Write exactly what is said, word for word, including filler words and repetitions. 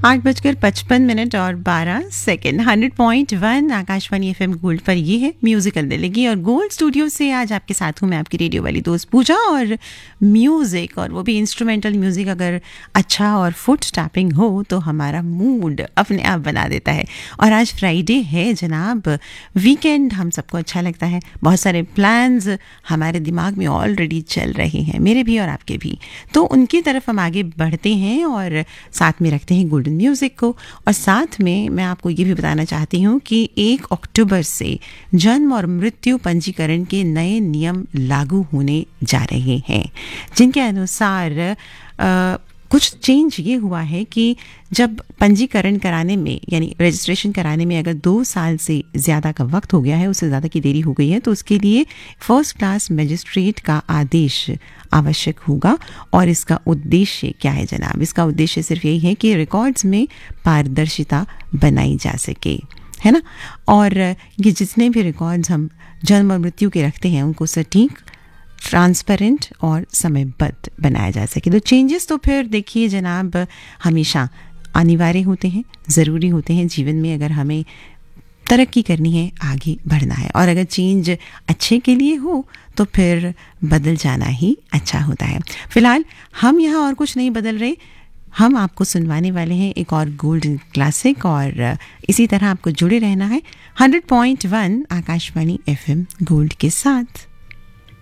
आठ बजकर पचपन मिनट और बारह second hundred point one Akashvani FM gold पर ये है म्यूजिकल दिल्ली और गोल्ड स्टूडियो से आज आपके साथ हूँ मैं आपकी रेडियो वाली दोस्त पूजा। और म्यूजिक और वो भी इंस्ट्रूमेंटल म्यूजिक अगर अच्छा और फुट टैपिंग हो तो हमारा मूड अपने आप बना देता है। और आज फ्राइडे है जनाब, वीकेंड हम सबको अच्छा लगता है, बहुत सारे प्लान्स हमारे दिमाग में ऑलरेडी चल रहे हैं, मेरे भी और आपके भी। तो उनकी तरफ हम आगे बढ़ते हैं और साथ में रखते हैं गोल्डन म्यूजिक को। और साथ में मैं आपको ये भी बताना चाहती हूँ कि एक अक्टूबर से जन्म और मृत्यु पंजीकरण के नए नियम लागू होने जा रहे हैं, जिनके अनुसार आ, कुछ चेंज ये हुआ है कि जब पंजीकरण कराने में यानी रजिस्ट्रेशन कराने में अगर दो साल से ज़्यादा का वक्त हो गया है, उससे ज़्यादा की देरी हो गई है, तो उसके लिए फर्स्ट क्लास मजिस्ट्रेट का आदेश आवश्यक होगा। और इसका उद्देश्य क्या है जनाब? इसका उद्देश्य सिर्फ यही है कि रिकॉर्ड्स में पारदर्शिता बनाई जा सके, है ना। और ये जितने भी रिकॉर्ड्स हम जन्म और मृत्यु के रखते हैं उनको सटीक, ट्रांसपेरेंट और समयबद्ध बनाया जा सके। तो चेंजेस तो फिर देखिए जनाब हमेशा अनिवार्य होते हैं, ज़रूरी होते हैं जीवन में, अगर हमें तरक्की करनी है, आगे बढ़ना है। और अगर चेंज अच्छे के लिए हो तो फिर बदल जाना ही अच्छा होता है। फिलहाल हम यहाँ और कुछ नहीं बदल रहे, हम आपको सुनवाने वाले हैं एक और गोल्डन क्लासिक, और इसी तरह आपको जुड़े रहना है hundred point one Akashvani FM gold के साथ।